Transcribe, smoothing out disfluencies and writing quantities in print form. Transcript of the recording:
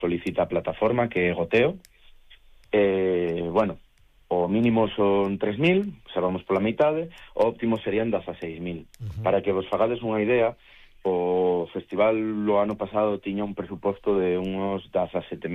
solicita a plataforma, que é Goteo. Bueno, o mínimo son 3.000, xa vamos pola metade, o óptimo serían 16.000. Para que vos fagades unha idea, o festival o ano pasado tiña un presuposto de uns 17.000